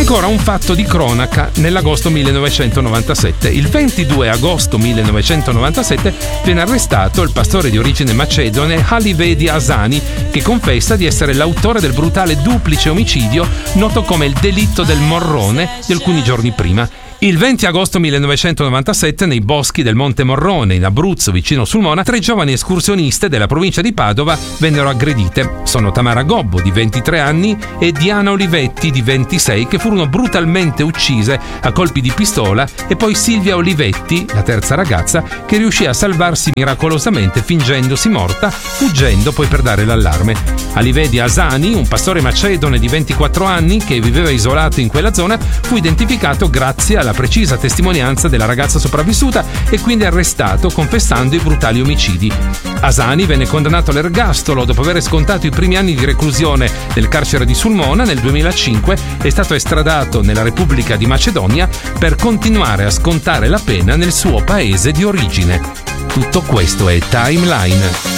Ancora un fatto di cronaca nell'agosto 1997. Il 22 agosto 1997 viene arrestato il pastore di origine macedone Halivedi Hasani, che confessa di essere l'autore del brutale duplice omicidio noto come il delitto del Morrone di alcuni giorni prima. Il 20 agosto 1997, nei boschi del Monte Morrone, in Abruzzo, vicino Sulmona, 3 giovani escursioniste della provincia di Padova vennero aggredite. Sono Tamara Gobbo, di 23 anni, e Diana Olivetti, di 26, che furono brutalmente uccise a colpi di pistola, e poi Silvia Olivetti, la terza ragazza, che riuscì a salvarsi miracolosamente fingendosi morta, fuggendo poi per dare l'allarme. Halivedi Hasani, un pastore macedone di 24 anni che viveva isolato in quella zona, fu identificato grazie alla precisa testimonianza della ragazza sopravvissuta e quindi arrestato confessando i brutali omicidi. Hasani venne condannato all'ergastolo dopo aver scontato i primi anni di reclusione nel carcere di Sulmona. Nel 2005 è stato estradato nella Repubblica di Macedonia per continuare a scontare la pena nel suo paese di origine. Tutto questo è Timeline.